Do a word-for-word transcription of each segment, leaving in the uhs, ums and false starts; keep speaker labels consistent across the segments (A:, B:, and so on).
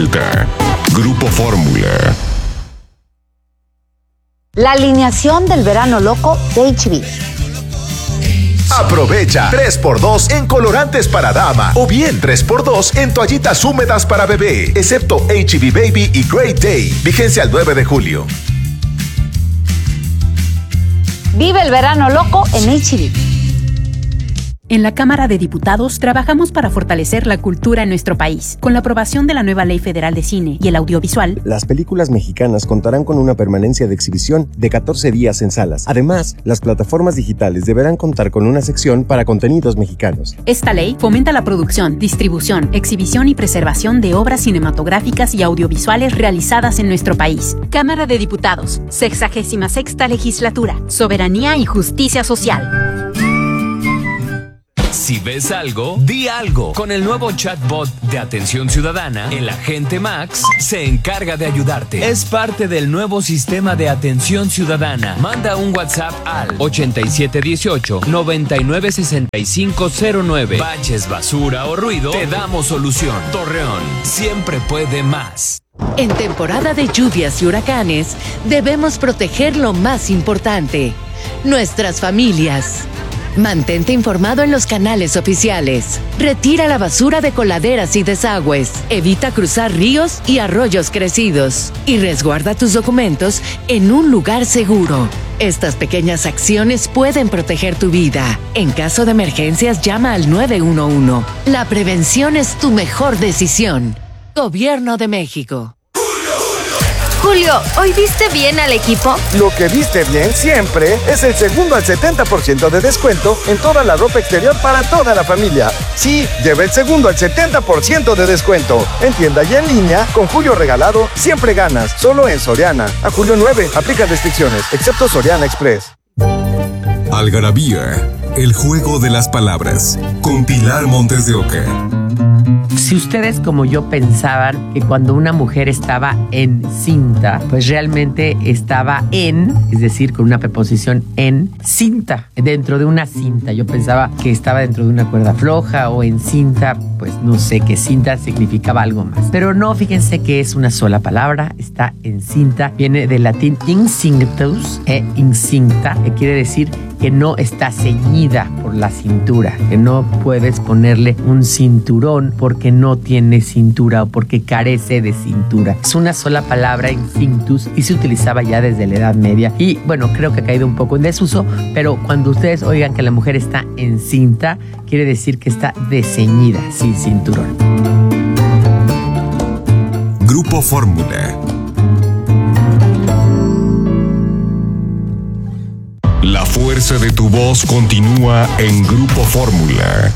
A: presenta Grupo Fórmula.
B: La alineación del verano loco de H B.
C: Aprovecha tres por dos en colorantes para dama o bien tres por dos en toallitas húmedas para bebé, excepto H B Baby y Great Day. Vigencia al nueve de julio.
B: Vive el verano loco en H B.
D: En la Cámara de Diputados trabajamos para fortalecer la cultura en nuestro país. Con la aprobación de la nueva Ley Federal de Cine y el Audiovisual,
E: las películas mexicanas contarán con una permanencia de exhibición de catorce días en salas. Además, las plataformas digitales deberán contar con una sección para contenidos mexicanos.
D: Esta ley fomenta la producción, distribución, exhibición y preservación de obras cinematográficas y audiovisuales realizadas en nuestro país. Cámara de Diputados, sexagésima sexta legislatura, soberanía y justicia social.
F: Si ves algo, di algo. Con el nuevo chatbot de Atención Ciudadana, el agente Max se encarga de ayudarte. Es parte del nuevo sistema de Atención Ciudadana. Manda un WhatsApp al ochenta y siete dieciocho, noventa y nueve sesenta y cinco cero nueve. Baches, basura o ruido, te damos solución. Torreón, siempre puede más.
G: En temporada de lluvias y huracanes, debemos proteger lo más importante: nuestras familias. Mantente informado en los canales oficiales. Retira la basura de coladeras y desagües. Evita cruzar ríos y arroyos crecidos. Y resguarda tus documentos en un lugar seguro. Estas pequeñas acciones pueden proteger tu vida. En caso de emergencias, llama al nueve uno uno. La prevención es tu mejor decisión. Gobierno de México.
H: Julio, ¿hoy viste bien al equipo?
I: Lo que viste bien siempre es el segundo al setenta por ciento de descuento en toda la ropa exterior para toda la familia. Sí, lleva el segundo al setenta por ciento de descuento. En tienda y en línea, con Julio regalado, siempre ganas. Solo en Soriana. A julio nueve, aplica restricciones, excepto Soriana Express.
A: Algarabía, el juego de las palabras, con Pilar Montes de Oca.
J: Si ustedes como yo pensaban que cuando una mujer estaba encinta, pues realmente estaba en, es decir, con una preposición en, cinta, dentro de una cinta. Yo pensaba que estaba dentro de una cuerda floja o en cinta, pues no sé, que cinta significaba algo más. Pero no, fíjense que es una sola palabra, está encinta, viene del latín incinctus e incinta, que quiere decir que no está ceñida por la cintura, que no puedes ponerle un cinturón porque no tiene cintura o porque carece de cintura. Es una sola palabra, incinctus, y se utilizaba ya desde la Edad Media. Y bueno, creo que ha caído un poco en desuso, pero cuando ustedes oigan que la mujer está encinta, quiere decir que está desceñida, sin cinturón.
A: Grupo Fórmula. La fuerza de tu voz continúa en Grupo Fórmula.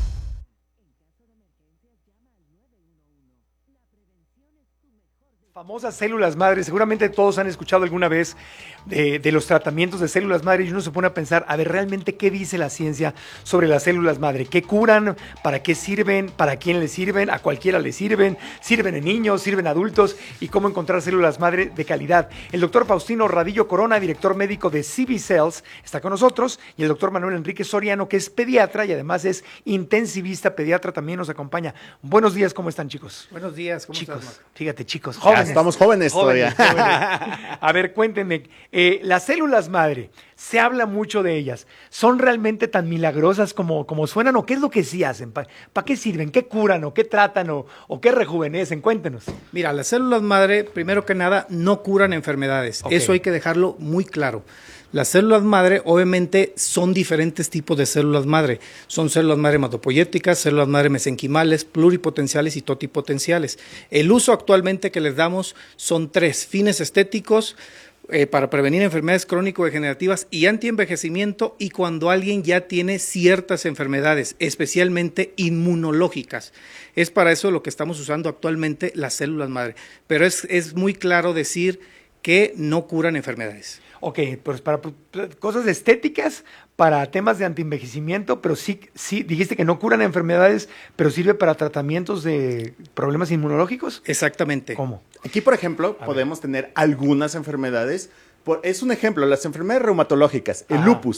K: Famosas células madre, seguramente todos han escuchado alguna vez de, de los tratamientos de células madre y uno se pone a pensar, a ver, realmente qué dice la ciencia sobre las células madre, qué curan, para qué sirven, para quién les sirven, a cualquiera les sirven, sirven en niños, sirven en adultos y cómo encontrar células madre de calidad. El doctor Faustino Radillo Corona, director médico de C B Cells, está con nosotros, y el doctor Manuel Enrique Soriano, que es pediatra y además es intensivista pediatra, también nos acompaña. Buenos días, ¿cómo están, chicos?
L: Buenos días, ¿cómo
K: chicos,
L: estás, Marco?
K: Fíjate, chicos, jóvenes.
L: Ya estamos jóvenes,
K: jóvenes
L: todavía.
K: Jóvenes. A ver, cuéntenme, eh, las células madre, se habla mucho de ellas, ¿son realmente tan milagrosas como, como suenan o qué es lo que sí hacen? ¿Para pa qué sirven? ¿Qué curan o qué tratan o, o qué rejuvenecen? Cuéntenos.
L: Mira, las células madre, primero que nada, no curan enfermedades. Okay. Eso hay que dejarlo muy claro. Las células madre, obviamente, son diferentes tipos de células madre. Son células madre hematopoyéticas, células madre mesenquimales, pluripotenciales y totipotenciales. El uso actualmente que les damos son tres: fines estéticos, eh, para prevenir enfermedades crónico-degenerativas y antienvejecimiento, y cuando alguien ya tiene ciertas enfermedades, especialmente inmunológicas. Es para eso lo que estamos usando actualmente las células madre. Pero es, es muy claro decir que no curan enfermedades.
K: Ok, pues para cosas estéticas, para temas de antienvejecimiento, pero sí, sí, dijiste que no curan enfermedades, pero sirve para tratamientos de problemas inmunológicos.
L: Exactamente.
K: ¿Cómo?
M: Aquí, por ejemplo, A podemos ver. tener algunas enfermedades. Por, es un ejemplo, las enfermedades reumatológicas, el Ajá. lupus,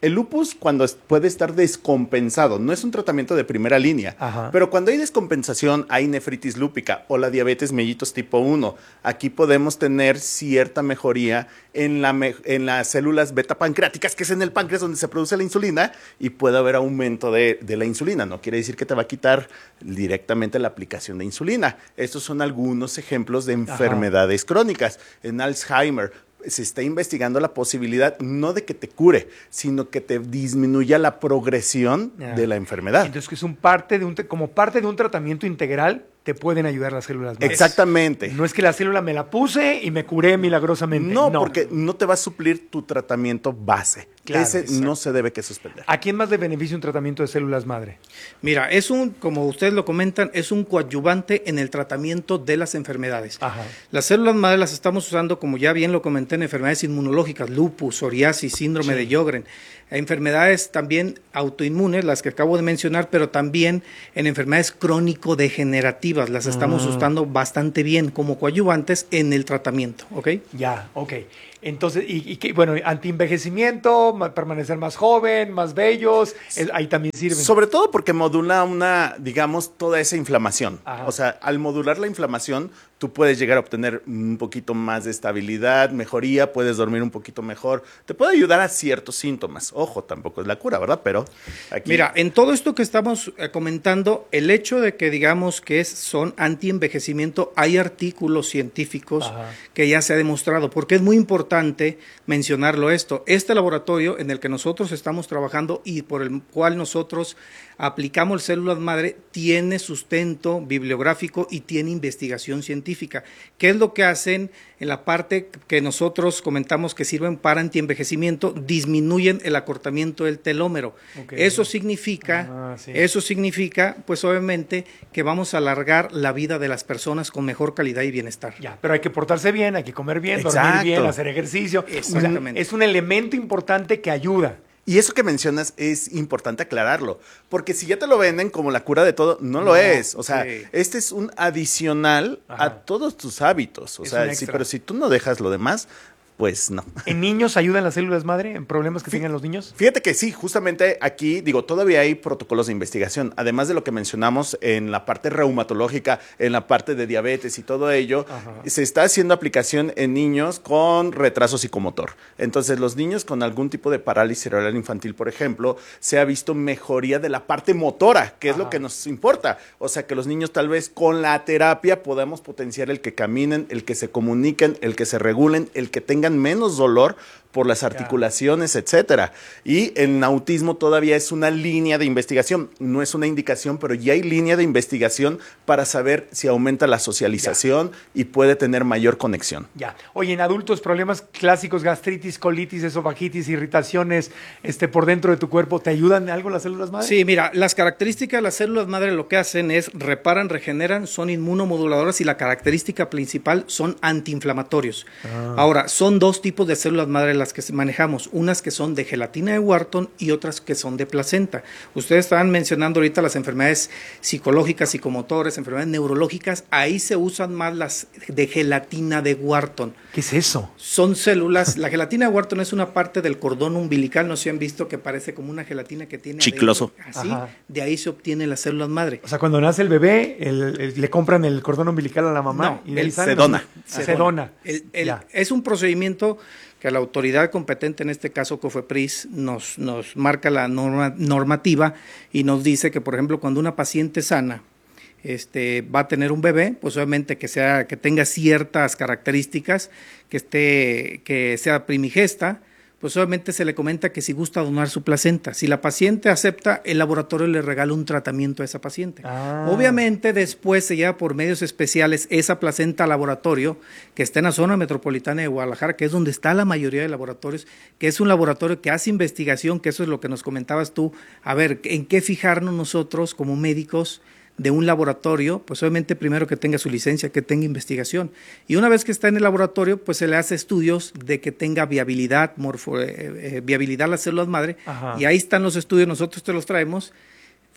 M: El lupus cuando es, puede estar descompensado, no es un tratamiento de primera línea, Ajá. pero cuando hay descompensación, hay nefritis lúpica o la diabetes mellitus tipo uno. Aquí podemos tener cierta mejoría en, la me en las células beta pancreáticas, que es en el páncreas donde se produce la insulina, y puede haber aumento de, de la insulina. No quiere decir que te va a quitar directamente la aplicación de insulina. Estos son algunos ejemplos de enfermedades Ajá. crónicas. En Alzheimer, se está investigando la posibilidad no de que te cure, sino que te disminuya la progresión yeah. de la enfermedad.
K: Entonces, que es un parte de un como parte de un tratamiento integral, te pueden ayudar las células madre.
M: Exactamente.
K: No es que la célula me la puse y me curé milagrosamente.
M: No, no, porque no te va a suplir tu tratamiento base. Claro, Ese exacto. no se debe que suspender.
K: ¿A quién más le beneficia un tratamiento de células madre?
L: Mira, es un, como ustedes lo comentan, es un coadyuvante en el tratamiento de las enfermedades. Ajá. Las células madre las estamos usando, como ya bien lo comenté, en enfermedades inmunológicas, lupus, psoriasis, síndrome sí. de Sjögren, enfermedades también autoinmunes, las que acabo de mencionar, pero también en enfermedades crónico-degenerativas, las estamos mm. usando bastante bien como coadyuvantes en el tratamiento, ¿ok?
K: Ya, ok. Entonces, y, y bueno, antienvejecimiento, permanecer más joven, más bellos, es, ahí también sirven.
M: Sobre todo porque modula una, digamos, toda esa inflamación. Ajá. O sea, al modular la inflamación, tú puedes llegar a obtener un poquito más de estabilidad, mejoría, puedes dormir un poquito mejor. Te puede ayudar a ciertos síntomas. Ojo, tampoco es la cura, ¿verdad? Pero aquí...
L: Mira, en todo esto que estamos eh, comentando, el hecho de que digamos que es, son antienvejecimiento, hay artículos científicos Ajá. que ya se ha demostrado, porque es muy importante mencionarlo esto. Este laboratorio en el que nosotros estamos trabajando y por el cual nosotros aplicamos células madre tiene sustento bibliográfico y tiene investigación científica. ¿Qué es lo que hacen en la parte que nosotros comentamos que sirven para antienvejecimiento? Disminuyen el acortamiento del telómero. Okay. Eso significa, ah, sí. eso significa, pues obviamente, que vamos a alargar la vida de las personas con mejor calidad y bienestar.
K: Ya, pero hay que portarse bien, hay que comer bien, Exacto. dormir bien, hacer ejercicio. Exactamente. O sea, es un elemento importante que ayuda.
M: Y eso que mencionas es importante aclararlo, porque si ya te lo venden como la cura de todo, no, no lo es. O sea, sí. este es un adicional Ajá. a todos tus hábitos. O es sea, sí, pero si tú no dejas lo demás, pues no.
K: ¿En niños ayudan las células madre en problemas que Fí tengan los niños?
M: Fíjate que sí, justamente aquí, digo, todavía hay protocolos de investigación, además de lo que mencionamos en la parte reumatológica, en la parte de diabetes y todo ello, Ajá. se está haciendo aplicación en niños con retraso psicomotor. Entonces, los niños con algún tipo de parálisis cerebral infantil, por ejemplo, se ha visto mejoría de la parte motora, que es Ajá. lo que nos importa. O sea, que los niños tal vez con la terapia podamos potenciar el que caminen, el que se comuniquen, el que se regulen, el que tengan menos dolor por las articulaciones, etcétera. Y en autismo todavía es una línea de investigación, no es una indicación, pero ya hay línea de investigación para saber si aumenta la socialización ya. y puede tener mayor conexión.
K: Ya. Oye, en adultos, problemas clásicos, gastritis, colitis, esofagitis, irritaciones este, por dentro de tu cuerpo, ¿te ayudan algo las células madre?
L: Sí, mira, las características de las células madre lo que hacen es reparan, regeneran, son inmunomoduladoras y la característica principal son antiinflamatorios. Ah. Ahora, son dos tipos de células madre las que manejamos, unas que son de gelatina de Wharton y otras que son de placenta. Ustedes estaban mencionando ahorita las enfermedades psicológicas, psicomotores, enfermedades neurológicas, ahí se usan más las de gelatina de Wharton.
K: ¿Qué es eso?
L: Son células, la gelatina de Wharton es una parte del cordón umbilical, no sé si han visto que parece como una gelatina que tiene
M: chicloso.
L: Adentro, así, Ajá. de ahí se obtienen las células madre.
K: O sea, cuando nace el bebé, el, el, le compran el cordón umbilical a la mamá.
L: No,
K: y
L: el
M: se dona.
K: Se dona.
L: El, el, es un procedimiento que la autoridad competente, en este caso COFEPRIS, nos, nos marca la norma, normativa y nos dice que, por ejemplo, cuando una paciente sana este, va a tener un bebé, pues obviamente que, sea, que tenga ciertas características, que, esté, que sea primigesta, pues obviamente se le comenta que si gusta donar su placenta. Si la paciente acepta, el laboratorio le regala un tratamiento a esa paciente. Ah. Obviamente después se lleva por medios especiales esa placenta al laboratorio que está en la zona metropolitana de Guadalajara, que es donde está la mayoría de laboratorios, que es un laboratorio que hace investigación, que eso es lo que nos comentabas tú. A ver, ¿en qué fijarnos nosotros como médicos de un laboratorio? Pues obviamente primero que tenga su licencia, que tenga investigación. Y una vez que está en el laboratorio, pues se le hace estudios de que tenga viabilidad, morfo, eh, eh, viabilidad las células madre. Ajá. Y ahí están los estudios, nosotros te los traemos,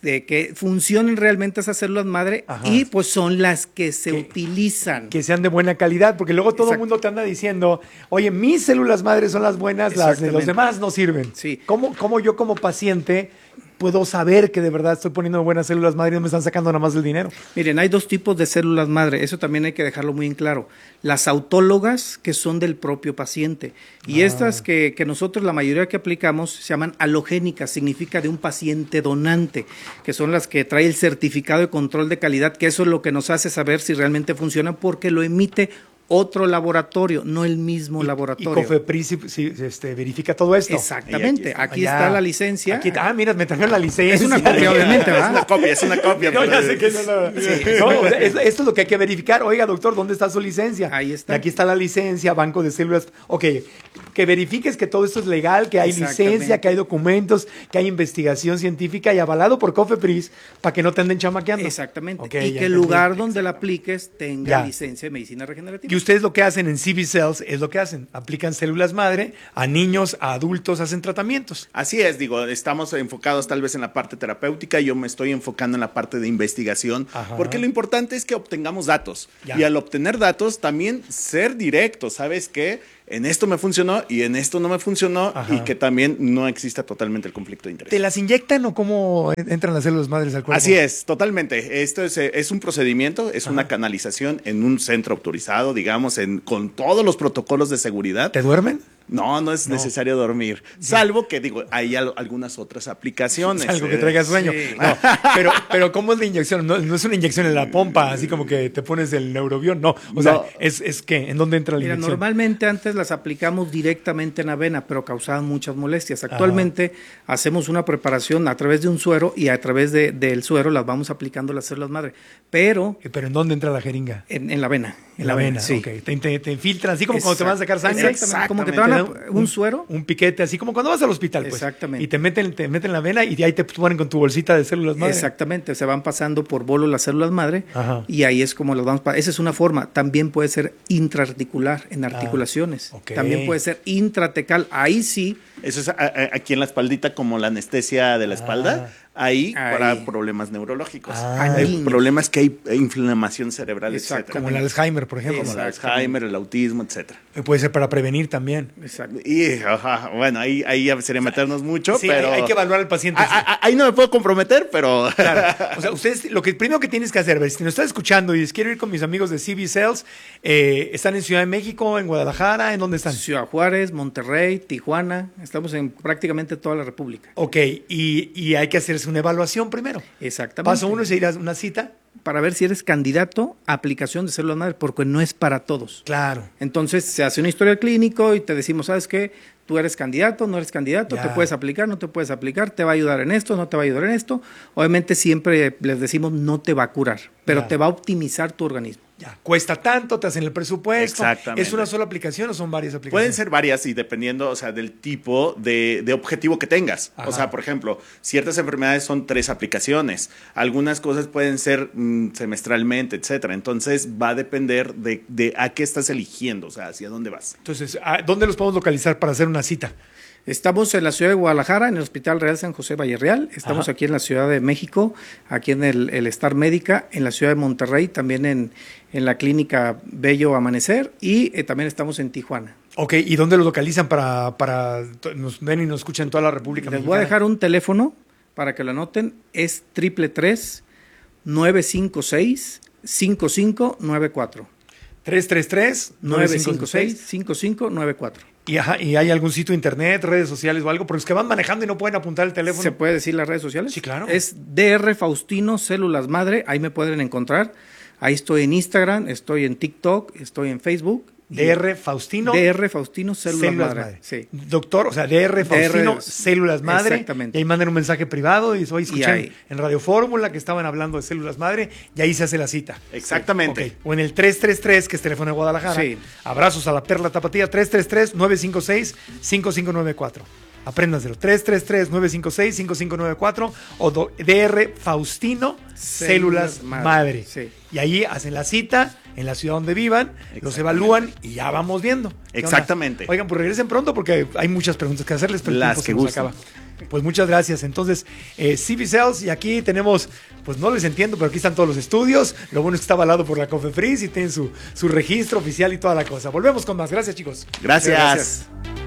L: de que funcionen realmente esas células madre. Ajá. Y pues son las que se que, utilizan.
K: Que sean de buena calidad, porque luego todo el mundo te anda diciendo, oye, mis células madre son las buenas, las de los demás no sirven.
L: Sí.
K: ¿Cómo, cómo yo como paciente puedo saber que de verdad estoy poniendo buenas células madre y no me están sacando nada más el dinero?
L: Miren, hay dos tipos de células madre, eso también hay que dejarlo muy en claro. Las autólogas, que son del propio paciente, y ah. estas que, que nosotros, la mayoría que aplicamos, se llaman halogénicas, significa de un paciente donante, que son las que trae el certificado de control de calidad, que eso es lo que nos hace saber si realmente funciona, porque lo emite otro laboratorio, no el mismo
K: y,
L: laboratorio.
K: Y COFEPRIS sí, este, verifica todo esto.
L: Exactamente, aquí, aquí está la licencia.
K: Aquí, ah, mira, me trajeron la licencia.
L: Es una copia, obviamente, ¿verdad?
M: Es una copia, es una copia.
K: No, ya sé que no, no. Sí. No, o sea, esto, esto es lo que hay que verificar. Oiga, doctor, ¿dónde está su licencia?
L: Ahí está.
K: Y aquí está la licencia, banco de células. Ok, que verifiques que todo esto es legal, que hay licencia, que hay documentos, que hay investigación científica y avalado por COFEPRIS para que no te anden chamaqueando.
L: Exactamente.
K: Okay,
L: y que el lugar donde la apliques tenga ya. licencia de medicina regenerativa.
K: Y ustedes lo que hacen en C B Cells es lo que hacen, aplican células madre a niños, a adultos, hacen tratamientos.
M: Así es, digo, estamos enfocados tal vez en la parte terapéutica, yo me estoy enfocando en la parte de investigación, Ajá. porque lo importante es que obtengamos datos, ya. y al obtener datos también ser directo, ¿sabes qué? En esto me funcionó y en esto no me funcionó, Ajá. y que también no exista totalmente el conflicto de interés.
K: ¿Te las inyectan o cómo entran las células madres al cuerpo?
M: Así es, totalmente. Esto es, es un procedimiento, es Ajá. una canalización en un centro autorizado, digamos, en, con todos los protocolos de seguridad.
K: ¿Te duermen?
M: No, no es no. necesario dormir, salvo que, digo, hay al, algunas otras aplicaciones.
K: Algo que traiga sueño. Sí. No, pero, pero ¿cómo es la inyección? No, no es una inyección en la pompa, así como que te pones el neurobión, no. O no. sea, ¿es, es qué? ¿En dónde entra la
L: Mira,
K: inyección?
L: Normalmente antes las aplicamos directamente en la vena, pero causaban muchas molestias. Actualmente Ajá. hacemos una preparación a través de un suero y a través de, del suero las vamos aplicando las células madre. Pero...
K: ¿Pero en dónde entra la jeringa?
L: En, en la vena. En,
K: en la, la vena, vena, sí. Okay. Te, te, te infiltran, así como Exacto. cuando te van a sacar sangre.
L: Exactamente. Como que te van a un, un suero.
K: Un piquete, así como cuando vas al hospital, pues.
L: Exactamente.
K: Y te meten, te meten la vena y de ahí te ponen con tu bolsita de células madre.
L: Exactamente, se van pasando por bolo las células madre
K: Ajá.
L: y ahí es como las vamos pasando. Esa es una forma. También puede ser intraarticular en articulaciones.
K: Ah, okay.
L: También puede ser intratecal. Ahí sí.
M: Eso es a, a, aquí en la espaldita, como la anestesia de la espalda. Ah. Ahí, ahí para problemas neurológicos.
K: Ah,
M: hay problemas que hay inflamación cerebral, etcétera.
K: Como el Alzheimer, por ejemplo.
M: Como el Alzheimer, el autismo, etcétera.
K: Puede ser para prevenir también.
M: Exacto. Y ajá, bueno, ahí, ahí sería meternos mucho,
K: sí,
M: pero...
K: hay que evaluar al paciente.
M: A, a, ahí no me puedo comprometer, pero...
K: Claro. O sea, ustedes, lo que primero que tienes que hacer, si nos estás escuchando y dices, quiero ir con mis amigos de C B Cells, eh, ¿están en Ciudad de México, en Guadalajara? ¿En dónde están?
L: Ciudad Juárez, Monterrey, Tijuana. Estamos en prácticamente toda la República.
K: Ok, y, y hay que hacerse una evaluación primero.
L: Exactamente.
K: Paso uno es ir a una cita.
L: Para ver si eres candidato a aplicación de células madre, porque no es para todos.
K: Claro.
L: Entonces se hace un historial clínico y te decimos, ¿sabes qué? Tú eres candidato, no eres candidato, ya. te puedes aplicar, no te puedes aplicar, te va a ayudar en esto, no te va a ayudar en esto. Obviamente siempre les decimos, no te va a curar, pero ya. te va a optimizar tu organismo.
K: Ya, cuesta tanto, te hacen el presupuesto.
M: Exactamente.
K: ¿Es una sola aplicación o son varias aplicaciones?
M: Pueden ser varias y dependiendo, o sea, del tipo de, de objetivo que tengas. Ajá. O sea, por ejemplo, ciertas enfermedades son tres aplicaciones. Algunas cosas pueden ser mmm, semestralmente, etcétera. Entonces va a depender de, de a qué estás eligiendo, o sea, hacia dónde vas.
K: Entonces, ¿a ¿dónde los podemos localizar para hacer una cita?
L: Estamos en la ciudad de Guadalajara, en el Hospital Real San José Vallereal. Estamos Ajá. aquí en la Ciudad de México, aquí en el, el Star Médica, en la Ciudad de Monterrey, también en, en la Clínica Bello Amanecer y eh, también estamos en Tijuana.
K: Ok, ¿y dónde lo localizan para, para nos ven y nos escuchan en toda la República
L: Les
K: Mexicana?
L: voy a dejar un teléfono para que lo anoten. Es triple tres, nueve cinco seis, cinco cinco nueve cuatro.
K: tres tres tres,
L: nueve cinco seis, cinco cinco nueve cuatro.
K: ¿Y, ajá, ¿Y hay algún sitio internet, redes sociales o algo? Porque es que van manejando y no pueden apuntar el teléfono.
L: ¿Se puede decir las redes sociales?
K: Sí, claro.
L: Es D R Faustino Células Madre, ahí me pueden encontrar. Ahí estoy en Instagram, estoy en TikTok, estoy en Facebook.
K: D R Faustino.
L: D R Faustino Células, Células Madre. Madre. Sí.
K: Doctor, o sea, D R Faustino D R, Células Madre.
L: Exactamente.
K: Y ahí mandan un mensaje privado y hoy escuché en Radio Fórmula que estaban hablando de Células Madre y ahí se hace la cita.
M: Exactamente.
K: Okay. O en el tres tres tres, que es teléfono de Guadalajara. Sí. Abrazos a la Perla Tapatía, tres tres tres, nueve cinco seis, cinco cinco nueve cuatro. Apréndanselo, tres tres tres, nueve cinco seis, cinco cinco nueve cuatro o D R Faustino Células, Células Madre. Madre.
L: Sí.
K: Y ahí hacen la cita en la ciudad donde vivan, los evalúan y ya vamos viendo.
M: Exactamente.
K: Oigan, pues regresen pronto porque hay muchas preguntas que hacerles, pero el
M: Las
K: tiempo
M: que
K: se nos
M: gusten.
K: acaba. Pues muchas gracias. Entonces, eh, C B Cells, y aquí tenemos, pues no les entiendo, pero aquí están todos los estudios. Lo bueno es que está avalado por la COFEPRIS y tienen su, su registro oficial y toda la cosa. Volvemos con más. Gracias, chicos.
M: Gracias.
K: Gracias.